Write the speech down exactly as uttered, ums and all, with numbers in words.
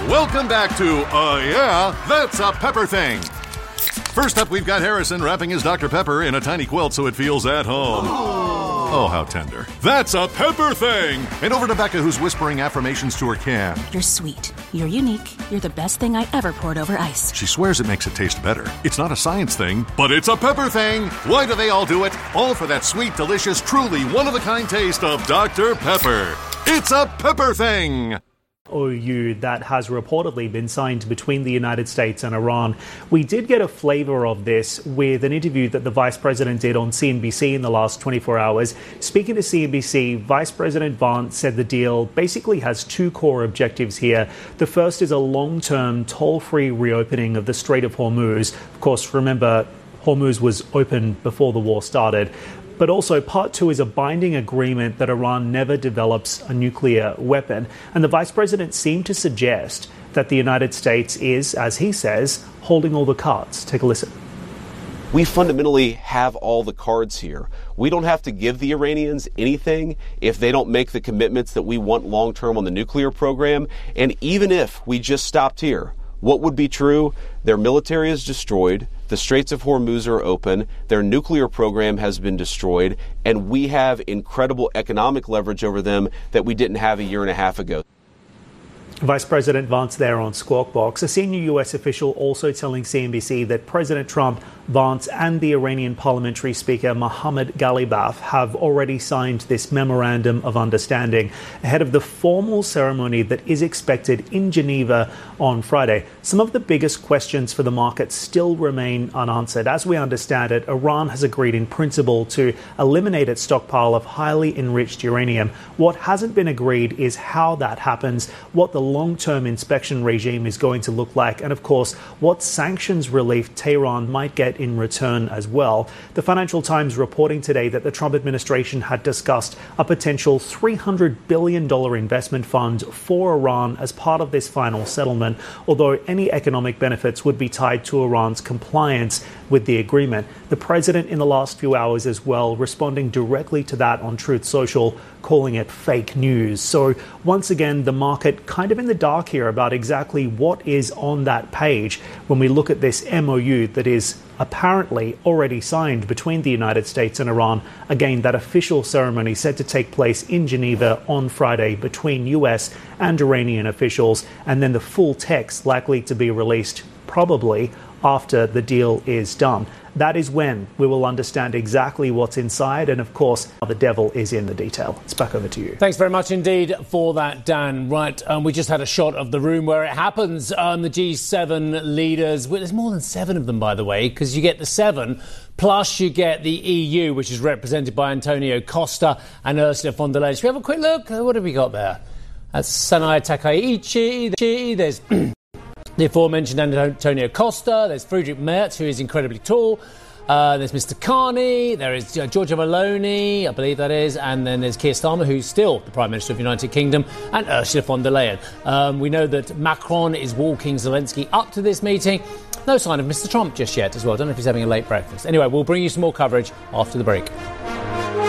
Welcome back to Uh Yeah, That's a Pepper Thing. First up, we've got Harrison wrapping his Doctor Pepper in a tiny quilt so it feels at home. Oh, how tender. That's a pepper thing! And over to Becca, who's whispering affirmations to her can. You're sweet. You're unique. You're the best thing I ever poured over ice. She swears it makes it taste better. It's not a science thing, but it's a pepper thing! Why do they all do it? All for that sweet, delicious, truly one-of-a-kind taste of Doctor Pepper. It's a pepper thing! O U that has reportedly been signed between the United States and Iran. We did get a flavour of this with an interview that the Vice President did on C N B C in the last twenty-four hours. Speaking to C N B C, Vice President Vance said the deal basically has two core objectives here. The first is a long-term toll-free reopening of the Strait of Hormuz. Of course, remember, Hormuz was open before the war started. But also, part two is a binding agreement that Iran never develops a nuclear weapon. And the Vice President seemed to suggest that the United States is, as he says, holding all the cards. Take a listen. We fundamentally have all the cards here. We don't have to give the Iranians anything if they don't make the commitments that we want long-term on the nuclear program. And even if we just stopped here, what would be true? Their military is destroyed. The Straits of Hormuz are open. Their nuclear program has been destroyed. And we have incredible economic leverage over them that we didn't have a year and a half ago. Vice President Vance there on Squawk Box. A senior U S official also telling C N B C that President Trump, Vance and the Iranian parliamentary speaker Mohammad Ghalibaf have already signed this memorandum of understanding ahead of the formal ceremony that is expected in Geneva on Friday. Some of the biggest questions for the market still remain unanswered. As we understand it, Iran has agreed in principle to eliminate its stockpile of highly enriched uranium. What hasn't been agreed is how that happens, what the long-term inspection regime is going to look like, and of course, what sanctions relief Tehran might get in return as well. The Financial Times reporting today that the Trump administration had discussed a potential three hundred billion dollars investment fund for Iran as part of this final settlement, although any economic benefits would be tied to Iran's compliance with the agreement. The president in the last few hours as well responding directly to that on Truth Social, calling it fake news. So once again, the market kind of in the dark here about exactly what is on that page when we look at this M O U that is apparently already signed between the United States and Iran. Again, that official ceremony set to take place in Geneva on Friday between U S and Iranian officials, and then the full text likely to be released probably after the deal is done. That is when we will understand exactly what's inside, and of course, the devil is in the detail. It's back over to you. Thanks very much indeed for that, Dan. Right, um, we just had a shot of the room where it happens. Um, the G seven leaders, well, there's more than seven of them, by the way, because you get the seven, plus you get the E U, which is represented by Antonio Costa and Ursula von der Leyen. Should we have a quick look? What have we got there? That's Sanaya Takaichi. There's the aforementioned Antonio Costa, there's Friedrich Merz, who is incredibly tall, uh, there's Mister Carney, there is uh, Giorgia Meloni, I believe that is, and then there's Keir Starmer, who's still the Prime Minister of the United Kingdom, and Ursula von der Leyen. Um, we know that Macron is walking Zelensky up to this meeting. No sign of Mister Trump just yet as well. I don't know if he's having a late breakfast. Anyway, we'll bring you some more coverage after the break.